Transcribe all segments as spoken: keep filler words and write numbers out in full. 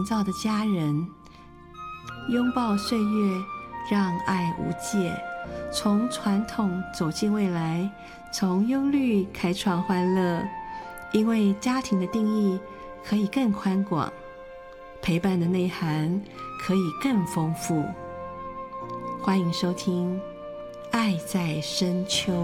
营造的家人，拥抱岁月，让爱无界。从传统走进未来，从忧虑开创欢乐。因为家庭的定义可以更宽广，陪伴的内涵可以更丰富。欢迎收听《爱在深秋》。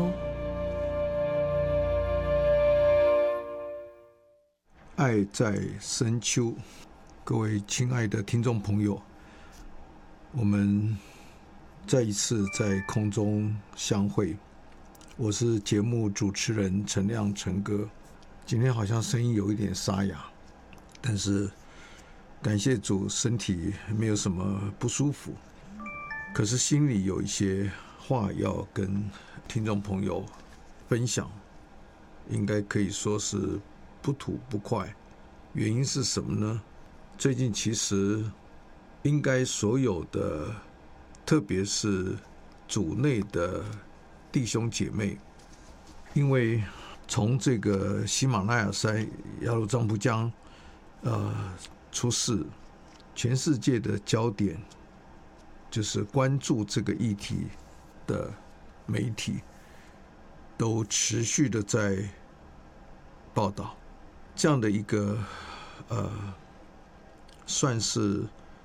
爱在深秋，各位亲爱的听众朋友，我们再一次在空中相会。我是节目主持人陈亮陈哥。今天好像声音有一点沙哑，但是感谢主，身体没有什么不舒服，可是心里有一些话要跟听众朋友分享，应该可以说是不吐不快。原因是什么呢？最近其实应该所有的，特别是主内的弟兄姐妹，因为从这个喜马拉雅山雅鲁藏布江呃出事，全世界的焦点就是关注这个议题的媒体都持续的在报道这样的一个呃算是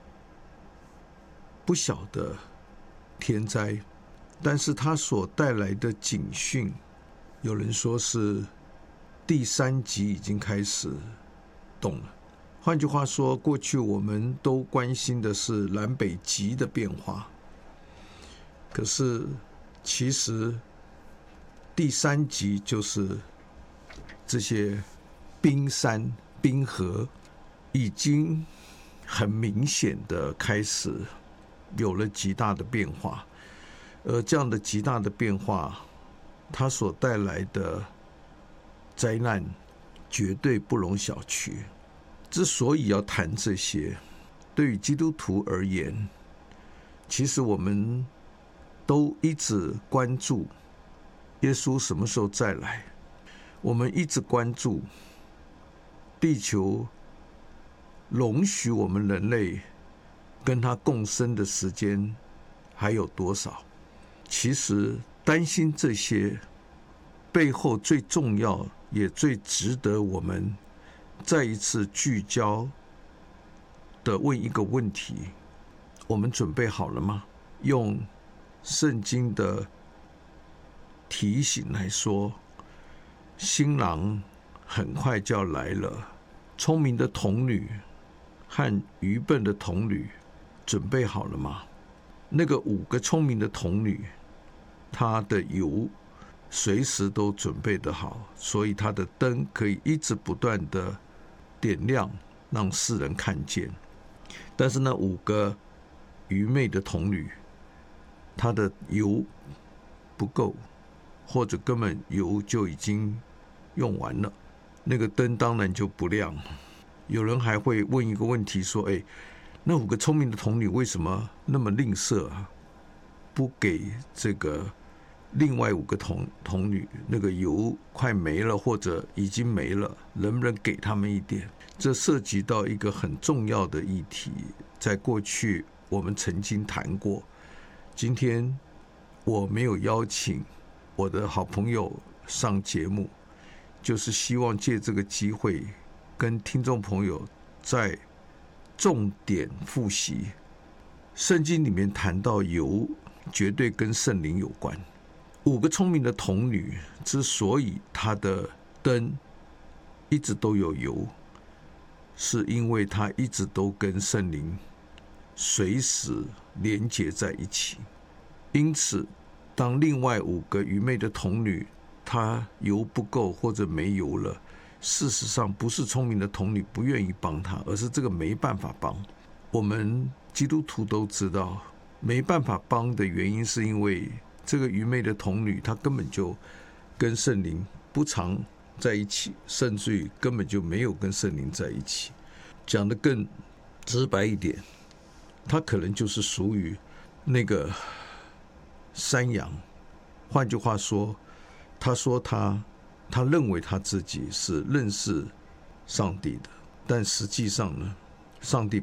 不小的天灾，但是它所带来的警讯，有人说是第三级已经开始动了。换句话说，过去我们都关心的是南北极的变化，可是其实第三级就是这些冰山冰河已经很明显的开始有了极大的变化，而这样的极大的变化它所带来的灾难绝对不容小觑。之所以要谈这些，对于基督徒而言，其实我们都一直关注耶稣什么时候再来，我们一直关注地球容许我们人类跟他共生的时间还有多少。其实担心这些背后最重要也最值得我们再一次聚焦的问一个问题：我们准备好了吗？用圣经的提醒来说，新郎很快就要来了，聪明的童女和愚笨的童女准备好了吗？那个五个聪明的童女，她的油随时都准备得好，所以她的灯可以一直不断的点亮，让世人看见。但是那五个愚昧的童女，她的油不够，或者根本油就已经用完了，那个灯当然就不亮。有人还会问一个问题说，哎，那五个聪明的童女为什么那么吝啬啊？不给这个另外五个 童, 童女那个油快没了或者已经没了，能不能给他们一点？这涉及到一个很重要的议题，在过去我们曾经谈过。今天我没有邀请我的好朋友上节目，就是希望借这个机会跟听众朋友再重点复习圣经里面谈到油绝对跟圣灵有关。五个聪明的童女之所以她的灯一直都有油，是因为她一直都跟圣灵随时连结在一起。因此当另外五个愚昧的童女她油不够或者没油了，事实上不是聪明的童女不愿意帮她，而是这个没办法帮。我们基督徒都知道，没办法帮的原因是因为这个愚昧的童女她根本就跟圣灵不常在一起，甚至于根本就没有跟圣灵在一起。讲得更直白一点，她可能就是属于那个山羊。换句话说，她说她她认为她自己是认识上帝的，但实际上呢，上帝